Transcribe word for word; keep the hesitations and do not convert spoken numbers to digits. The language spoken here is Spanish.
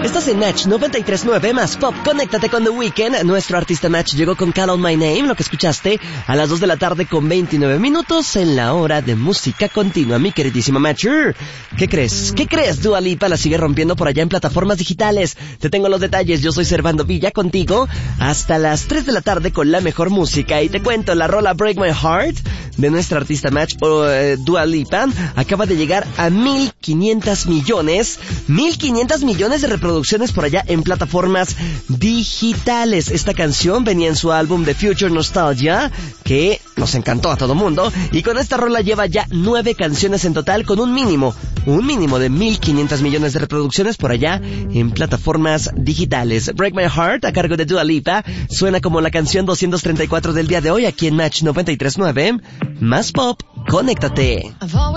Estás en Match noventa y tres punto nueve más Pop. Conéctate con The Weeknd. Nuestro artista Match llegó con Call On My Name, lo que escuchaste a las dos de la tarde con veintinueve minutos en la hora de música continua. Mi queridísima Matcher, ¿qué crees? ¿Qué crees? Dua Lipa la sigue rompiendo por allá en plataformas digitales. Te tengo los detalles. Yo soy Servando Villa contigo hasta las tres de la tarde con la mejor música. Y te cuento, la rola Break My Heart de nuestra artista Match, o eh, Dua Lipa, acaba de llegar a mil quinientos millones, mil quinientos millones de reproducciones por allá en plataformas digitales. Esta canción venía en su álbum The Future Nostalgia, que nos encantó a todo mundo, y con esta rola lleva ya nueve canciones en total con un mínimo, un mínimo de mil quinientos millones de reproducciones por allá en plataformas digitales. Break My Heart, a cargo de Dua Lipa, suena como la canción doscientos treinta y cuatro del día de hoy aquí en Match noventa y tres punto nueve. Más Pop, conéctate.